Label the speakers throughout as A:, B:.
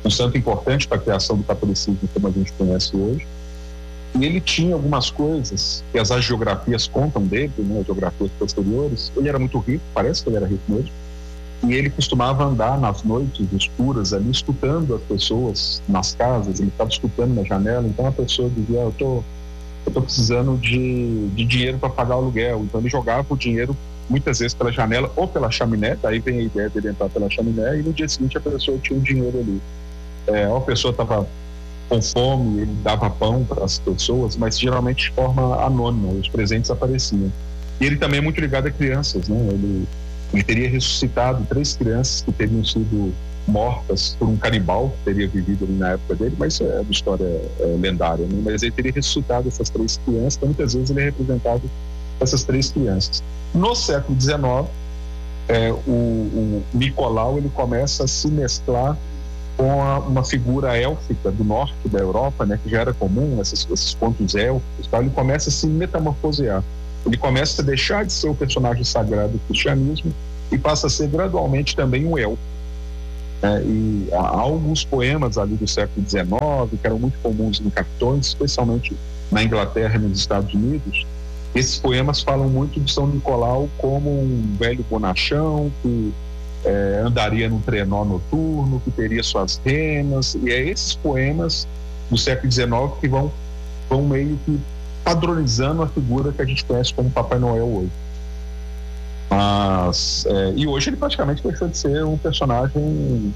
A: um santo importante para a criação do catolicismo como a gente conhece hoje. E ele tinha algumas coisas que as agiografias contam dele, né, as geografias posteriores. Ele era muito rico, parece que ele era rico mesmo, e ele costumava andar nas noites escuras ali, escutando as pessoas nas casas. Ele estava escutando na janela, então a pessoa dizia: eu tô precisando de dinheiro para pagar o aluguel. Então ele jogava o dinheiro muitas vezes pela janela ou pela chaminé. Daí vem a ideia dele entrar pela chaminé, e no dia seguinte a pessoa tinha o dinheiro ali. A pessoa estava com fome, ele dava pão para as pessoas, mas geralmente de forma anônima, os presentes apareciam. E ele também é muito ligado a crianças, né? Ele teria ressuscitado 3 crianças que teriam sido mortas por um canibal que teria vivido ali na época dele, mas é uma história lendária, né? Mas ele teria ressuscitado essas 3 crianças, então muitas vezes ele é representado essas 3 crianças. No século XIX, o Nicolau ele começa a se mesclar com uma figura élfica do norte da Europa, né, que já era comum, esses contos élficos, tá? Ele começa a se metamorfosear. Ele começa a deixar de ser o personagem sagrado do cristianismo e passa a ser gradualmente também um elfo. E há alguns poemas ali do século XIX que eram muito comuns em capitões, especialmente na Inglaterra e nos Estados Unidos. Esses poemas falam muito de São Nicolau como um velho bonachão que andaria num trenó noturno, que teria suas renas, e é esses poemas do século XIX que vão meio que padronizando a figura que a gente conhece como Papai Noel hoje. Mas, e hoje ele praticamente deixou de ser um personagem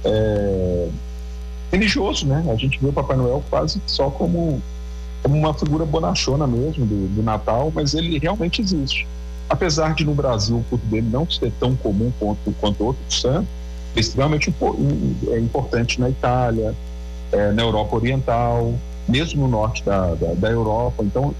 A: religioso, né? A gente vê o Papai Noel quase só como uma figura bonachona mesmo do Natal, mas ele realmente existe. Apesar de no Brasil o culto dele não ser tão comum quanto outros santos, é extremamente importante na Itália, na Europa Oriental, mesmo no norte da Europa. Então